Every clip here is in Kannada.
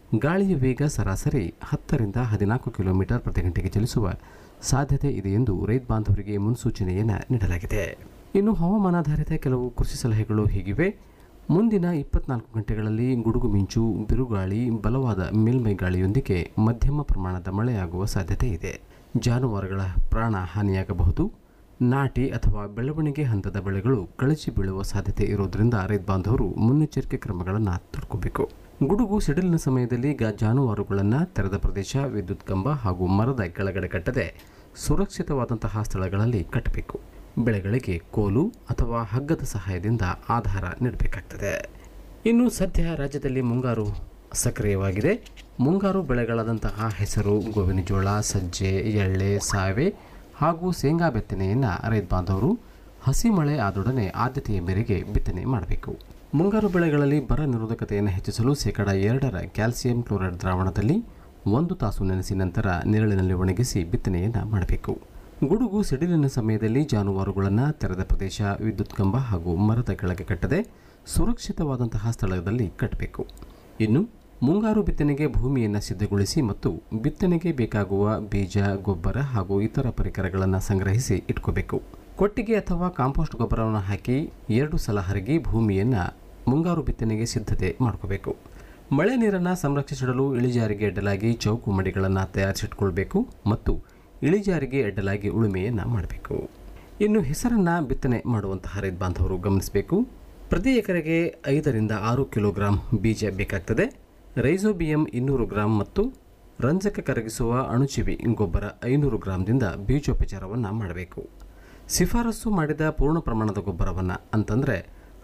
ಗಾಳಿಯ ವೇಗ ಸರಾಸರಿ 10ರಿಂದ 14 ಕಿಲೋಮೀಟರ್ ಪ್ರತಿ ಗಂಟೆಗೆ ಚಲಿಸುವ ಸಾಧ್ಯತೆ ಇದೆ ಎಂದು ರೈತ ಬಾಂಧವರಿಗೆ ಮುನ್ಸೂಚನೆಯನ್ನು ನೀಡಲಾಗಿದೆ. ಇನ್ನು ಹವಾಮಾನಾಧಾರಿತ ಕೆಲವು ಕೃಷಿ ಸಲಹೆಗಳು ಹೀಗಿವೆ. ಮುಂದಿನ 24 ಗಂಟೆಗಳಲ್ಲಿ ಗುಡುಗು ಮಿಂಚು, ಬಿರುಗಾಳಿ, ಬಲವಾದ ಮೇಲ್ಮೈ ಗಾಳಿಯೊಂದಿಗೆ ಮಧ್ಯಮ ಪ್ರಮಾಣದ ಮಳೆಯಾಗುವ ಸಾಧ್ಯತೆ ಇದೆ. ಜಾನುವಾರುಗಳ ಪ್ರಾಣ ಹಾನಿಯಾಗಬಹುದು. ನಾಟಿ ಅಥವಾ ಬೆಳವಣಿಗೆ ಹಂತದ ಬೆಳೆಗಳು ಕಳಚಿ ಬೀಳುವ ಸಾಧ್ಯತೆ ಇರೋದ್ರಿಂದ ರೈತ ಬಾಂಧವರು ಮುನ್ನೆಚ್ಚರಿಕೆ ಕ್ರಮಗಳನ್ನು ತೆಗೆದುಕೋಬೇಕು. ಗುಡುಗು ಸಿಡಿಲಿನ ಸಮಯದಲ್ಲಿ ಜಾನುವಾರುಗಳನ್ನು ತೆರೆದ ಪ್ರದೇಶ, ವಿದ್ಯುತ್ ಕಂಬ ಹಾಗೂ ಮರದ ಕೆಳಗಡೆ ಕಟ್ಟದೆ ಸುರಕ್ಷಿತವಾದಂತಹ ಸ್ಥಳಗಳಲ್ಲಿ ಕಟ್ಟಬೇಕು. ಬೆಳೆಗಳಿಗೆ ಕೋಲು ಅಥವಾ ಹಗ್ಗದ ಸಹಾಯದಿಂದ ಆಧಾರ ನೀಡಬೇಕಾಗ್ತದೆ. ಇನ್ನು ಸದ್ಯ ರಾಜ್ಯದಲ್ಲಿ ಮುಂಗಾರು ಸಕ್ರಿಯವಾಗಿದೆ. ಮುಂಗಾರು ಬೆಳೆಗಳಾದಂತಹ ಹೆಸರು, ಗೋವಿನ ಜೋಳ, ಸಜ್ಜೆ, ಎಳ್ಳೆ, ಸಾವೆ ಹಾಗೂ ಶೇಂಗಾ ಬಿತ್ತನೆಯನ್ನು ರೈತ ಬಾಂಧವರು ಹಸಿ ಮಳೆ ಆದೊಡನೆ ಆದ್ಯತೆಯ ಮೇರೆಗೆ ಬಿತ್ತನೆ ಮಾಡಬೇಕು. ಮುಂಗಾರು ಬೆಳೆಗಳಲ್ಲಿ ಬರ ನಿರೋಧಕತೆಯನ್ನು ಹೆಚ್ಚಿಸಲು ಶೇಕಡ 2 ಕ್ಯಾಲ್ಸಿಯಂ ಕ್ಲೋರೈಡ್ ದ್ರಾವಣದಲ್ಲಿ 1 ತಾಸು ನೆನೆಸಿ ನಂತರ ನೆರಳಿನಲ್ಲಿ ಒಣಗಿಸಿ ಬಿತ್ತನೆಯನ್ನು ಮಾಡಬೇಕು. ಗುಡುಗು ಸಿಡಿಲಿನ ಸಮಯದಲ್ಲಿ ಜಾನುವಾರುಗಳನ್ನು ತೆರೆದ ಪ್ರದೇಶ, ವಿದ್ಯುತ್ ಕಂಬ ಹಾಗೂ ಮರದ ಕೆಳಗೆ ಕಟ್ಟದೆ ಸುರಕ್ಷಿತವಾದಂತಹ ಸ್ಥಳದಲ್ಲಿ ಕಟ್ಟಬೇಕು. ಇನ್ನು ಮುಂಗಾರು ಬಿತ್ತನೆಗೆ ಭೂಮಿಯನ್ನು ಸಿದ್ಧಗೊಳಿಸಿ ಮತ್ತು ಬಿತ್ತನೆಗೆ ಬೇಕಾಗುವ ಬೀಜ, ಗೊಬ್ಬರ ಹಾಗೂ ಇತರ ಪರಿಕರಗಳನ್ನು ಸಂಗ್ರಹಿಸಿ ಇಟ್ಕೋಬೇಕು. ಕೊಟ್ಟಿಗೆ ಅಥವಾ ಕಾಂಪೋಸ್ಟ್ ಗೊಬ್ಬರವನ್ನು ಹಾಕಿ 2 ಸಲ ಹರಗಿ ಭೂಮಿಯನ್ನು ಮುಂಗಾರು ಬಿತ್ತನೆಗೆ ಸಿದ್ಧತೆ ಮಾಡ್ಕೋಬೇಕು. ಮಳೆ ನೀರನ್ನು ಸಂರಕ್ಷಿಸಿಡಲು ಇಳಿಜಾರಿಗೆ ಅಡ್ಡಲಾಗಿ ಚೌಕು ಮಡಿಗಳನ್ನು ತಯಾರಿಸಿಟ್ಕೊಳ್ಬೇಕು ಮತ್ತು ಇಳಿಜಾರಿಗೆ ಅಡ್ಡಲಾಗಿ ಉಳುಮೆಯನ್ನು ಮಾಡಬೇಕು. ಇನ್ನು ಹೆಸರನ್ನು ಬಿತ್ತನೆ ಮಾಡುವಂತಹ ರೈತ ಬಾಂಧವರು ಗಮನಿಸಬೇಕು. ಪ್ರತಿ ಎಕರೆಗೆ 5ರಿಂದ 6 ಕಿಲೋಗ್ರಾಂ ಬೀಜ ಬೇಕಾಗ್ತದೆ. ರೈಸೋಬಿಯಂ 200 ಗ್ರಾಂ ಮತ್ತು ರಂಜಕ ಕರಗಿಸುವ ಅಣುಜೀವಿ ಗೊಬ್ಬರ 500 ಗ್ರಾಂದಿಂದ ಬೀಜೋಪಚಾರವನ್ನು ಮಾಡಬೇಕು. ಶಿಫಾರಸು ಮಾಡಿದ ಪೂರ್ಣ ಪ್ರಮಾಣದ ಗೊಬ್ಬರವನ್ನು ಅಂತಂದರೆ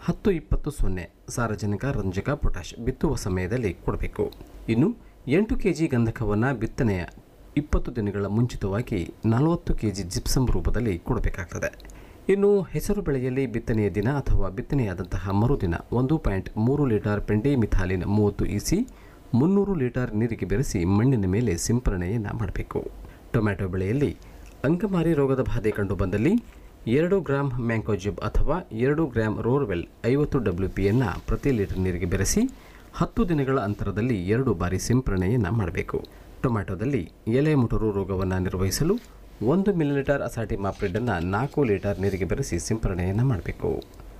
10-20-0 ಸಾರಜನಕ, ರಂಜಕ, ಪೊಟ್ಯಾಷ್ ಬಿತ್ತುವ ಸಮಯದಲ್ಲಿ ಕೊಡಬೇಕು. ಇನ್ನು 8 ಕೆಜಿ ಗಂಧಕವನ್ನು ಬಿತ್ತನೆಯ 20 ದಿನಗಳ ಮುಂಚಿತವಾಗಿ 40 ಕೆಜಿ ಜಿಪ್ಸಮ್ ರೂಪದಲ್ಲಿ ಕೊಡಬೇಕಾಗ್ತದೆ. ಇನ್ನು ಹೆಸರು ಬೆಳೆಯಲ್ಲಿ ಬಿತ್ತನೆಯ ದಿನ ಅಥವಾ ಬಿತ್ತನೆಯಾದಂತಹ ಮರುದಿನ 1.3 ಲೀಟರ್ ಪೆಂಡಿಮಿಥಾಲಿನ್ 30 EC 300 ಲೀಟರ್ ನೀರಿಗೆ ಬೆರೆಸಿ ಮಣ್ಣಿನ ಮೇಲೆ ಸಿಂಪರಣೆಯನ್ನು ಮಾಡಬೇಕು. ಟೊಮ್ಯಾಟೊ ಬೆಳೆಯಲ್ಲಿ ಅಂಗಮಾರಿ ರೋಗದ ಬಾಧೆ ಕಂಡುಬಂದಲ್ಲಿ 2 ಗ್ರಾಂ ಮ್ಯಾಂಕೋಜಿಬ್ ಅಥವಾ 2 ಗ್ರಾಂ ರೋರ್ವೆಲ್ 50 WPಯನ್ನು ಪ್ರತಿ ಲೀಟರ್ ನೀರಿಗೆ ಬೆರೆಸಿ 10 ದಿನಗಳ ಅಂತರದಲ್ಲಿ 2 ಬಾರಿ ಸಿಂಪರಣೆಯನ್ನು ಮಾಡಬೇಕು. ಟೊಮ್ಯಾಟೊದಲ್ಲಿ ಎಲೆ ಮುಟುರು ರೋಗವನ್ನು ನಿರ್ವಹಿಸಲು 1 ಮಿಲಿಲೀಟರ್ ಅಸಾಟಿಮಾಪ್ರಿಡನ್ನು 4 ಲೀಟರ್ ನೀರಿಗೆ ಬೆರೆಸಿ ಸಿಂಪರಣೆಯನ್ನು ಮಾಡಬೇಕು.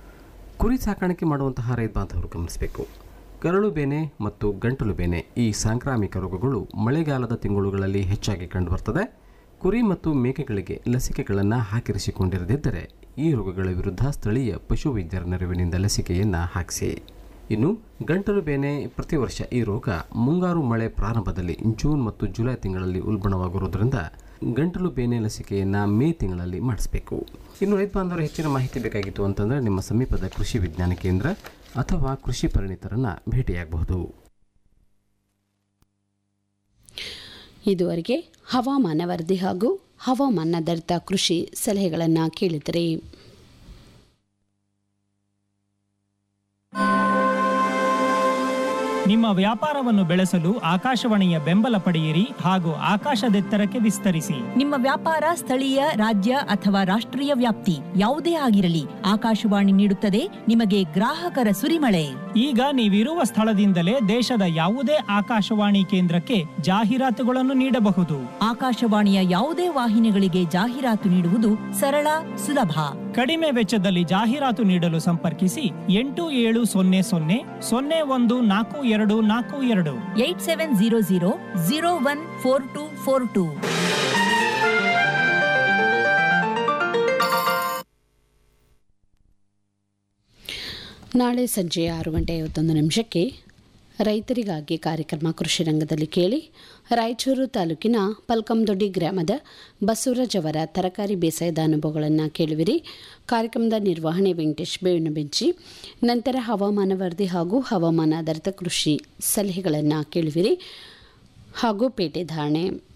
ಕುರಿ ಸಾಕಾಣಿಕೆ ಮಾಡುವಂತಹ ರೈತ ಬಾಂಧವರು ಗಮನಿಸಬೇಕು. ಕರಳು ಬೇನೆ ಮತ್ತು ಗಂಟಲು ಬೇನೆ ಈ ಸಾಂಕ್ರಾಮಿಕ ರೋಗಗಳು ಮಳೆಗಾಲದ ತಿಂಗಳುಗಳಲ್ಲಿ ಹೆಚ್ಚಾಗಿ ಕಂಡುಬರ್ತದೆ. ಕುರಿ ಮತ್ತು ಮೇಕೆಗಳಿಗೆ ಲಸಿಕೆಗಳನ್ನು ಹಾಕಿರಿಸಿಕೊಂಡಿರದಿದ್ದರೆ ಈ ರೋಗಗಳ ವಿರುದ್ಧ ಸ್ಥಳೀಯ ಪಶುವೈದ್ಯರ ನೆರವಿನಿಂದ ಲಸಿಕೆಯನ್ನು ಹಾಕಿಸಿ. ಇನ್ನು ಗಂಟಲು ಬೇನೆ ಪ್ರತಿ ವರ್ಷ ಈ ರೋಗ ಮುಂಗಾರು ಮಳೆ ಪ್ರಾರಂಭದಲ್ಲಿ ಜೂನ್ ಮತ್ತು ಜುಲೈ ತಿಂಗಳಲ್ಲಿ ಉಲ್ಬಣವಾಗಿರುವುದರಿಂದ ಗಂಟಲು ಬೇನೆ ಲಸಿಕೆಯನ್ನು ಮೇ ತಿಂಗಳಲ್ಲಿ ಮಾಡಿಸಬೇಕು. ಇನ್ನು ರೈತ ಬಾಂಧವರು ಹೆಚ್ಚಿನ ಮಾಹಿತಿ ಬೇಕಾಗಿತ್ತು ಅಂತಂದರೆ ನಿಮ್ಮ ಸಮೀಪದ ಕೃಷಿ ವಿಜ್ಞಾನ ಕೇಂದ್ರ ಅಥವಾ ಕೃಷಿ ಪರಿಣಿತರನ್ನು ಭೇಟಿಯಾಗಬಹುದು. ಇದುವರೆಗೆ ಹವಾಮಾನ ವರದಿ ಹಾಗೂ ಹವಾಮಾನಾಧಾರಿತ ಕೃಷಿ ಸಲಹೆಗಳನ್ನು ಕೇಳಿದರೆ. ನಿಮ್ಮ ವ್ಯಾಪಾರವನ್ನು ಬೆಳೆಸಲು ಆಕಾಶವಾಣಿಯ ಬೆಂಬಲ ಪಡೆಯಿರಿ ಹಾಗೂ ಆಕಾಶದೆತ್ತರಕ್ಕೆ ವಿಸ್ತರಿಸಿ. ನಿಮ್ಮ ವ್ಯಾಪಾರ ಸ್ಥಳೀಯ, ರಾಜ್ಯ ಅಥವಾ ರಾಷ್ಟ್ರೀಯ ವ್ಯಾಪ್ತಿ ಯಾವುದೇ ಆಗಿರಲಿ, ಆಕಾಶವಾಣಿ ನೀಡುತ್ತದೆ ನಿಮಗೆ ಗ್ರಾಹಕರ ಸುರಿಮಳೆ. ಈಗ ನೀವಿರುವ ಸ್ಥಳದಿಂದಲೇ ದೇಶದ ಯಾವುದೇ ಆಕಾಶವಾಣಿ ಕೇಂದ್ರಕ್ಕೆ ಜಾಹೀರಾತುಗಳನ್ನು ನೀಡಬಹುದು. ಆಕಾಶವಾಣಿಯ ಯಾವುದೇ ವಾಹಿನಿಗಳಿಗೆ ಜಾಹೀರಾತು ನೀಡುವುದು ಸರಳ, ಸುಲಭ. ಕಡಿಮೆ ವೆಚ್ಚದಲ್ಲಿ ಜಾಹೀರಾತು ನೀಡಲು ಸಂಪರ್ಕಿಸಿ 8700014242 8700014242. ನಾಳೆ ಸಂಜೆ 6:51 ರೈತರಿಗಾಗಿ ಕಾರ್ಯಕ್ರಮ ಕೃಷಿ ರಂಗದಲ್ಲಿ ಕೇಳಿ. ರಾಯಚೂರು ತಾಲೂಕಿನ ಪಲ್ಕಂದೊಡ್ಡಿ ಗ್ರಾಮದ ಬಸವರಾಜ್ ಅವರ ತರಕಾರಿ ಬೇಸಾಯದ ಅನುಭವಗಳನ್ನು ಕೇಳುವಿರಿ. ಕಾರ್ಯಕ್ರಮದ ನಿರ್ವಹಣೆ ವೆಂಕಟೇಶ್ ಬೇವಿನ ಬೆಂಚಿ. ನಂತರ ಹವಾಮಾನ ವರದಿ ಹಾಗೂ ಹವಾಮಾನ ಆಧಾರಿತ ಕೃಷಿ ಸಲಹೆಗಳನ್ನು ಕೇಳುವಿರಿ ಹಾಗೂ ಪೇಟೆ ಧಾರಣೆ.